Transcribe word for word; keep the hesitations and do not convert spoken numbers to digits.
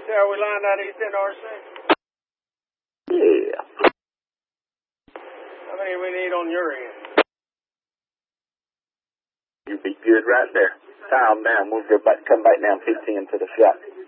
see how we lined out East End R C? Yeah. How many do we need on your end? You'd be good right there. Tie them down. We'll go back, come back down fifteen to the shop.